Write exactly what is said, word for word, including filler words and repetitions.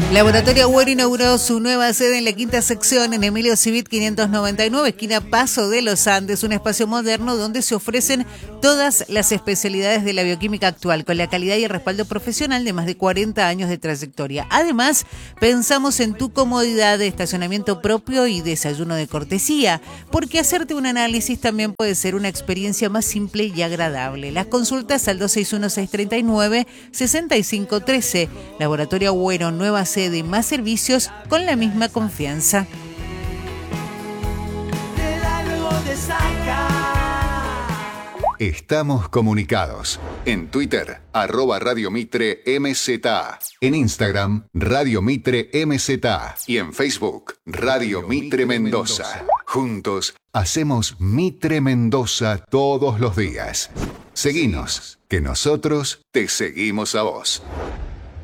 Laboratorio Agüero inauguró su nueva sede en la quinta sección en Emilio Civit quinientos noventa y nueve, esquina Paso de los Andes, un espacio moderno donde se ofrecen todas las especialidades de la bioquímica actual, con la calidad y el respaldo profesional de más de cuarenta años de trayectoria. Además, pensamos en tu comodidad de estacionamiento propio y desayuno de cortesía, porque hacerte un análisis también puede ser una experiencia más simple y agradable. Las consultas al dos seis uno, seis tres nueve, seis cinco uno tres. Laboratorio Agüero, nueva sede de más servicios con la misma confianza. Estamos comunicados. En Twitter, arroba Radio Mitre M Z. En Instagram, Radio Mitre M Z. Y en Facebook, Radio Mitre Mendoza. Juntos hacemos Mitre Mendoza todos los días. Seguinos, que nosotros te seguimos a vos.